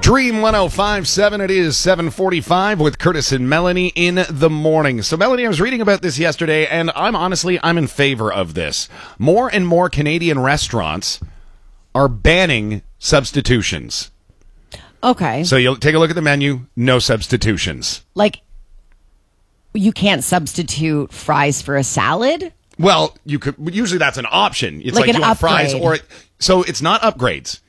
Dream 105.7, it is 7:45 with Curtis and Melanie in the morning. So, Melanie, I was reading about this yesterday, and I'm in favor of this. More and more Canadian restaurants are banning substitutions. Okay. So you'll take a look at the menu, no substitutions. Like, you can't substitute fries for a salad? Well, you could. Usually that's an option. It's Like like an you want fries upgrade. so it's not upgrades.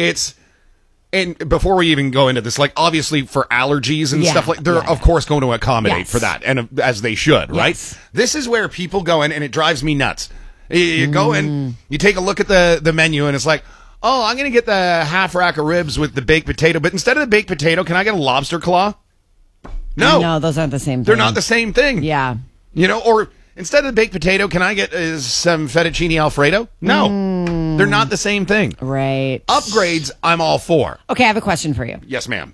And before we even go into this, like, obviously for allergies and stuff, like, they're of course going to accommodate for that, and as they should, right? This is where people go in, and it drives me nuts. You go in, you take a look at the menu, and it's like, oh, I'm going to get the half rack of ribs with the baked potato, but instead of the baked potato, can I get a lobster claw? No, those aren't the same thing. they're not the same thing. Yeah. You know, or instead of the baked potato, can I get some fettuccine Alfredo? No, they're not the same thing. Right. Upgrades, I'm all for. Okay, I have a question for you. Yes, ma'am.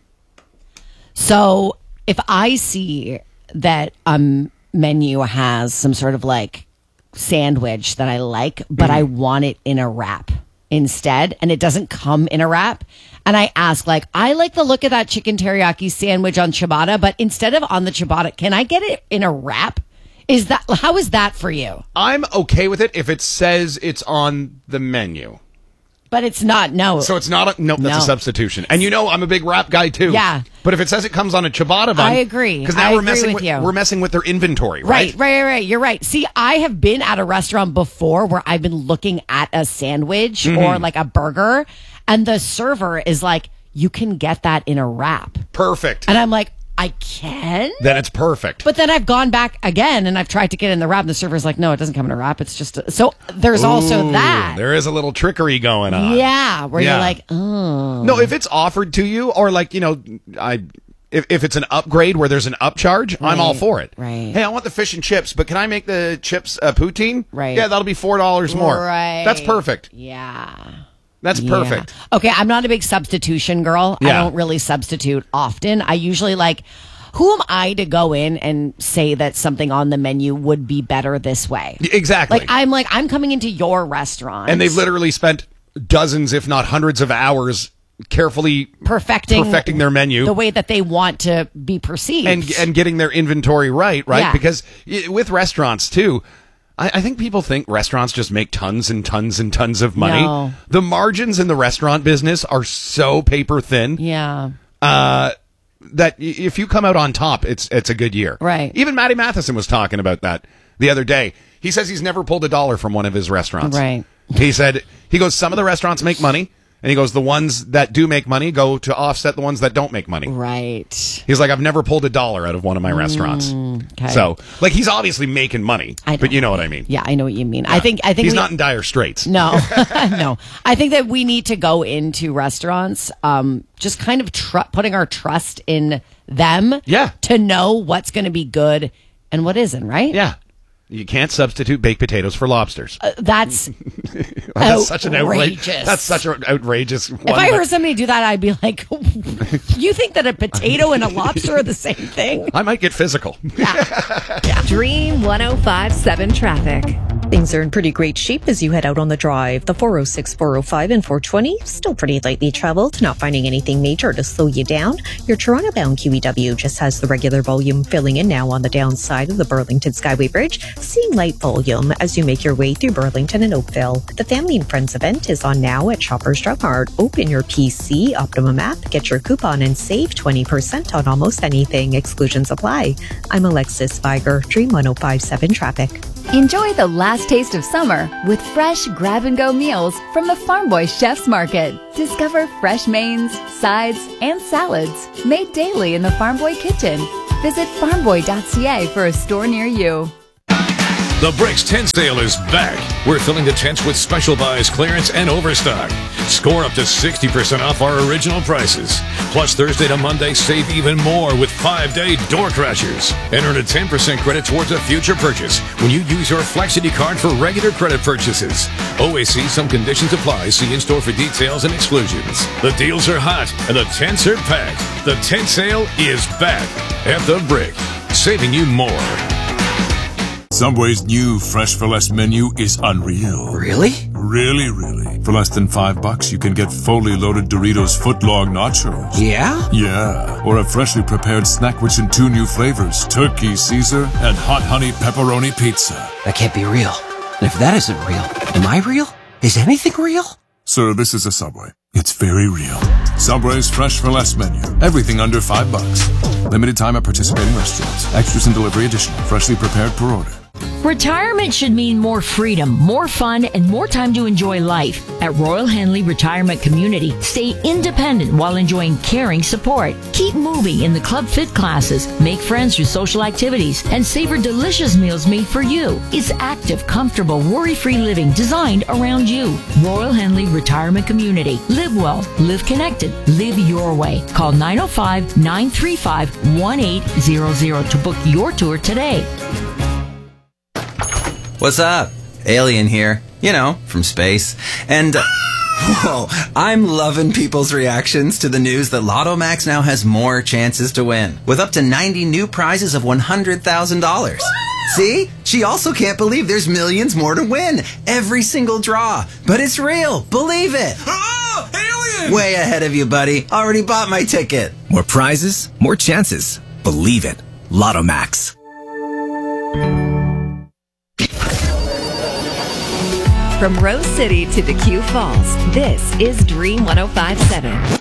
So, if I see that menu has some sort of like sandwich that I like, but I want it in a wrap instead, and it doesn't come in a wrap, and I ask, like, I like the look of that chicken teriyaki sandwich on ciabatta, but instead of on the ciabatta, can I get it in a wrap? How is that for you? I'm okay with it if it says it's on the menu. But it's not, no. So it's not that's a substitution. And you know I'm a big wrap guy too. Yeah. But if it says it comes on a ciabatta bun, I agree. Because now I we're agree messing with you. we're messing with their inventory, right? Right. You're right. See, I have been at a restaurant before where I've been looking at a sandwich or like a burger, and the server is like, you can get that in a wrap. Perfect. And I'm like, I can? Then it's perfect. But then I've gone back again and I've tried to get in the wrap, and the server's like, no, it doesn't come in a wrap. It's just so there's also that. There is a little trickery going on. Yeah, where you're like, oh. No, if it's offered to you, or like, you know, if it's an upgrade where there's an upcharge, I'm all for it. Right. Hey, I want the fish and chips, but can I make the chips poutine? Right. Yeah, that'll be $4 more. Right. That's perfect. Yeah. That's perfect. Okay, I'm not a big substitution girl. Yeah. I don't really substitute often. I usually who am I to go in and say that something on the menu would be better this way? Exactly. I'm coming into your restaurant. And they've literally spent dozens, if not hundreds of hours carefully perfecting their menu the way that they want to be perceived. And getting their inventory right? Yeah. Because with restaurants too, I think people think restaurants just make tons and tons and tons of money. No. The margins in the restaurant business are so paper thin. Yeah. That if you come out on top, it's a good year. Right. Even Matty Matheson was talking about that the other day. He says he's never pulled $1 from one of his restaurants. Right. He goes, some of the restaurants make money, and he goes, the ones that do make money go to offset the ones that don't make money. Right. He's like, I've never pulled $1 out of one of my restaurants. Okay. So, like, he's obviously making money, but you know what I mean. Yeah, I know what you mean. Yeah. I think he's not in dire straits. No, no. I think that we need to go into restaurants, just kind of putting our trust in them. Yeah. To know what's going to be good and what isn't, right? Yeah. You can't substitute baked potatoes for lobsters. That's such an outrageous. That's such an outrageous one. If I heard somebody do that, I'd be like, you think that a potato and a lobster are the same thing? I might get physical. Yeah. Dream 105.7 traffic. Things are in pretty great shape as you head out on the drive. The 406, 405, and 420 still pretty lightly traveled, not finding anything major to slow you down. Your Toronto-bound QEW just has the regular volume filling in now on the downside of the Burlington Skyway Bridge, seeing light volume as you make your way through Burlington and Oakville. The Family and Friends event is on now at Shoppers Drug Mart. Open your PC Optimum app, get your coupon, and save 20% on almost anything. Exclusions apply. I'm Alexis Viger, Dream 105.7 traffic. Enjoy the last taste of summer with fresh grab-and-go meals from the Farm Boy Chef's Market. Discover fresh mains, sides, and salads made daily in the Farm Boy kitchen. Visit farmboy.ca for a store near you. The Bricks tent sale is back. We're filling the tents with special buys, clearance, and overstock. Score up to 60% off our original prices. Plus, Thursday to Monday, save even more with 5-day door crashers. And earn a 10% credit towards a future purchase when you use your Flexity card for regular credit purchases. Always see some conditions apply. See in-store for details and exclusions. The deals are hot and the tents are packed. The tent sale is back at the Brick, saving you more. Subway's new Fresh for Less menu is unreal. Really? Really, really. For less than $5, you can get fully loaded Doritos Footlong Nachos. Yeah? Yeah. Or a freshly prepared snack rich in 2 new flavors, Turkey Caesar and Hot Honey Pepperoni Pizza. That can't be real. And if that isn't real, am I real? Is anything real? Sir, this is a Subway. It's very real. Subway's Fresh for Less menu. Everything under $5. Limited time at participating restaurants. Extras and delivery additional. Freshly prepared per order. Retirement should mean more freedom, more fun, and more time to enjoy life. At Royal Henley Retirement Community, stay independent while enjoying caring support. Keep moving in the Club Fit classes, make friends through social activities, and savor delicious meals made for you. It's active, comfortable, worry-free living designed around you. Royal Henley Retirement Community. Live well, live connected, live your way. Call 905-935-1800 to book your tour today. What's up? Alien here. You know, from space. And, whoa, I'm loving people's reactions to the news that Lotto Max now has more chances to win, with up to 90 new prizes of $100,000. See? She also can't believe there's millions more to win. Every single draw. But it's real. Believe it. Oh, alien! Way ahead of you, buddy. Already bought my ticket. More prizes, more chances. Believe it. Lotto Max. From Rose City to the Q Falls, this is Dream 105.7.